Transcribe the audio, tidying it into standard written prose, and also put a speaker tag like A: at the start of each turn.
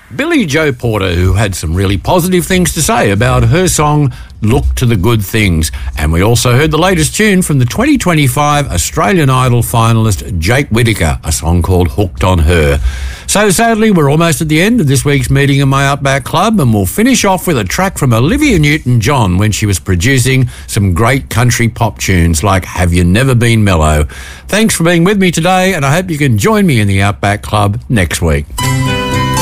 A: Billy Joe Porter, who had some really positive things to say about her song, Look to the Good Things. And we also heard the latest tune from the 2025 Australian Idol finalist Jake Whittaker, a song called Hooked on Her. So sadly, we're almost at the end of this week's meeting in my Outback Club, and we'll finish off with a track from Olivia Newton-John when she was producing some great country pop tunes like Have You Never Been Mellow. Thanks for being with me today, and I hope you can join me in the Outback Club next week.